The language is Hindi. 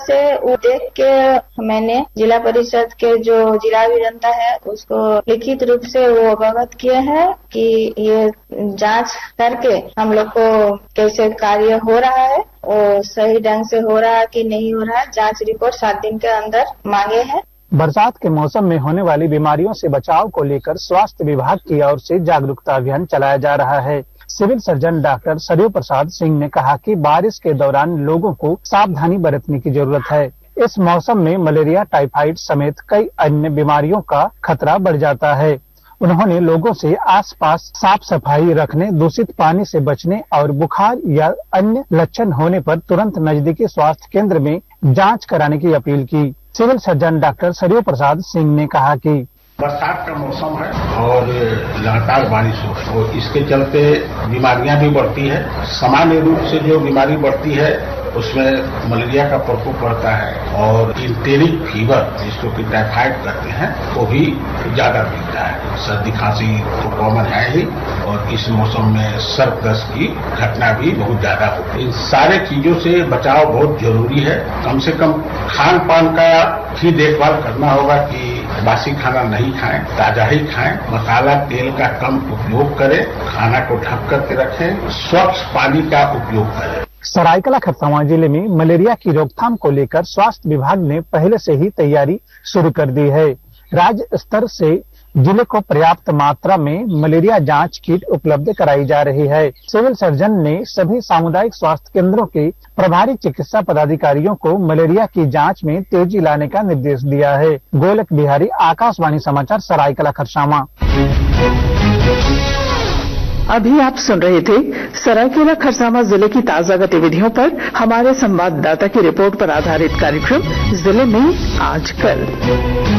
से वो देख के मैंने जिला परिषद के जो जिला अभियंता है उसको लिखित रूप से वो अवगत किए हैं कि ये जांच करके हम लोग को कैसे कार्य हो रहा है और सही ढंग से हो रहा है कि नहीं हो रहा है, जांच रिपोर्ट 7 दिन के अंदर मांगे हैं। बरसात के मौसम में होने वाली बीमारियों से बचाव को लेकर स्वास्थ्य विभाग की ओर से जागरूकता अभियान चलाया जा रहा है। Civil surgeon doctor Saryu Prasad Singh ने कहा कि बारिश के दौरान लोगों को सावधानी बरतने की जरूरत है। इस मौसम में मलेरिया, टाइफाइड समेत कई अन्य बीमारियों का खतरा बढ़ जाता है। उन्होंने लोगों से आसपास साफ सफाई रखने, दूषित पानी से बचने और बुखार या अन्य लक्षण होने पर तुरंत नजदीकी स्वास्थ्य केंद्र में जांच कराने की अपील की। Civil surgeon doctor Saryu Prasad Singh ने कहा कि बरसात का मौसम है और लगातार बारिश हो रही है और इसके चलते बीमारियां भी बढ़ती है। सामान्य रूप से जो बीमारी बढ़ती है उसमें मलेरिया का प्रकोप बढ़ता है और इंटेरिक फीवर जिसको कि टाइफाइड कहते हैं वो भी ज्यादा मिलता है। सर्दी खांसी तो कॉमन है ही और इस मौसम में सर दस्त की घटना भी बहुत ज्यादा होती है। इन सारे चीजों से बचाव बहुत जरूरी है। कम से कम खान पान का भी देखभाल करना होगा कि बासी खाना नहीं खाएं, ताजा ही खाएं, मसाला तेल का कम उपयोग करें, खाना को ढक करके रखें, स्वच्छ पानी का उपयोग करें। सरायकेला खरसावां जिले में मलेरिया की रोकथाम को लेकर स्वास्थ्य विभाग ने पहले से ही तैयारी शुरू कर दी है। राज्य स्तर से जिले को पर्याप्त मात्रा में मलेरिया जांच किट उपलब्ध कराई जा रही है। सिविल सर्जन ने सभी सामुदायिक स्वास्थ्य केंद्रों के प्रभारी चिकित्सा पदाधिकारियों को मलेरिया की जांच में तेजी लाने का निर्देश दिया है। गोलक बिहारी, आकाशवाणी समाचार, सरायकेला खरसावां। अभी आप सुन रहे थे सरायकेला खरसावां जिले की ताजा गतिविधियों पर हमारे संवाददाता की रिपोर्ट पर आधारित कार्यक्रम जिले में आज कल।